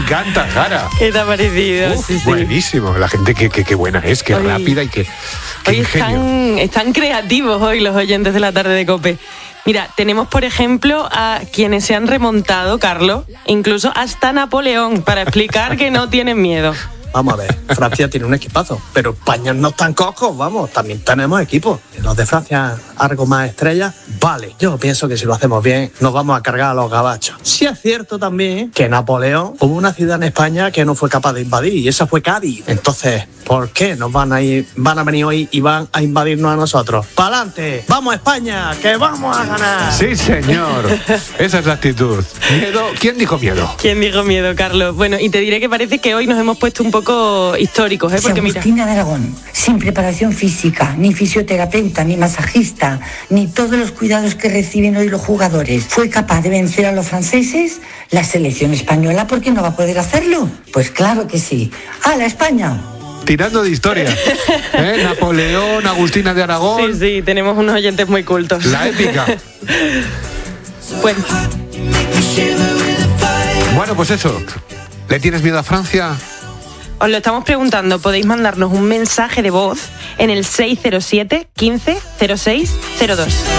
encanta, Jara. ¿Qué te ha parecido? Sí. Buenísimo. La gente qué buena es, qué rápida y qué Hoy ingenio. están creativos hoy los oyentes de la tarde de COPE. Mira, tenemos por ejemplo a quienes se han remontado, Carlos, incluso hasta Napoleón, para explicar que no tienen miedo. Vamos a ver, Francia tiene un equipazo, pero España no están cojos, vamos, también tenemos equipo. Los de Francia, algo más estrellas, vale. Yo pienso que si lo hacemos bien, nos vamos a cargar a los gabachos. Sí es cierto también que Napoleón hubo una ciudad en España que no fue capaz de invadir, y esa fue Cádiz. Entonces, ¿por qué nos van a venir hoy y van a invadirnos a nosotros? ¡Pa'lante! ¡Vamos España, que vamos a ganar! Sí, señor. Esa es la actitud. Miedo. ¿Quién dijo miedo? ¿Quién dijo miedo, Carlos? Bueno, y te diré que parece que hoy nos hemos puesto un poco históricos, porque mira, Agustina de Aragón, sin preparación física, ni fisioterapeuta, ni masajista, ni todos los cuidados que reciben hoy los jugadores, fue capaz de vencer a los franceses. La selección española, ¿por qué no va a poder hacerlo? Pues claro que sí. ¡Hala, España! Tirando de historia. Napoleón, Agustina de Aragón. Sí, tenemos unos oyentes muy cultos. La épica. Bueno, pues eso. ¿Le tienes miedo a Francia? Os lo estamos preguntando. Podéis mandarnos un mensaje de voz en el 607 15 06 02.